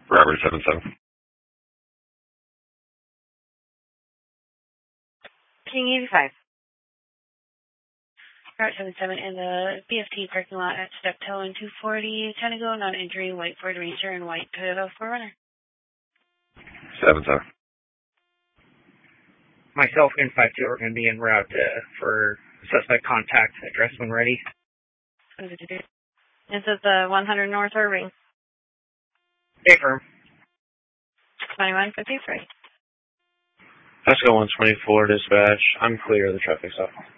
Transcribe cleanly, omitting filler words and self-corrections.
Robert 77. King 85. Route 77 in the BFT parking lot at Steptoe and 240, Tenego, non-injury, white Ford Ranger and white Toyota 4Runner. 77. Myself and 52 are going to be en route for suspect contact. Address when ready. Is it the 100 North Irving? Affirm. 2153. Let's go 124 dispatch. I'm clear of the traffic stop.